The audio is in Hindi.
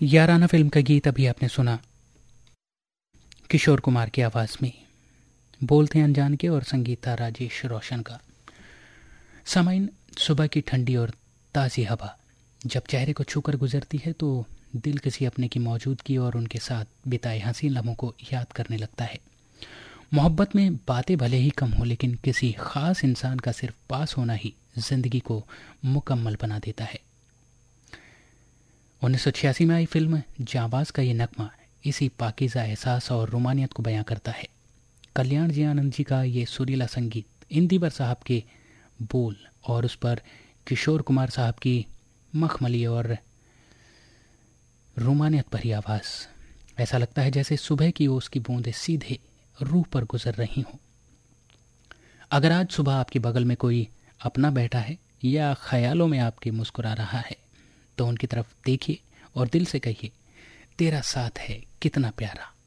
याराना फिल्म का गीत अभी आपने सुना किशोर कुमार की आवाज में। बोल थे अनजान के और संगीत था राजेश रोशन का। सामाइन, सुबह की ठंडी और ताज़ी हवा जब चेहरे को छूकर गुजरती है तो दिल किसी अपने की मौजूदगी और उनके साथ बिताए हसीन लम्हों को याद करने लगता है। मोहब्बत में बातें भले ही कम हो, लेकिन किसी खास इंसान का सिर्फ पास होना ही जिंदगी को मुकम्मल बना देता है। 1986 में आई फिल्म जांबाज का ये नगमा इसी पाकीज़ा एहसास और रोमानियत को बयां करता है। कल्याण जी आनंद जी का ये सुरीला संगीत, इंदिवर साहब के बोल और उस पर किशोर कुमार साहब की मखमली और रोमानियत भरी आवाज़, ऐसा लगता है जैसे सुबह की ओस की बूंदें सीधे रूह पर गुजर रही हों। अगर आज सुबह आपके बगल में कोई अपना बैठा है या ख्यालों में आपके मुस्कुरा रहा है तो उनकी तरफ देखिए और दिल से कहिए, तेरा साथ है कितना प्यारा।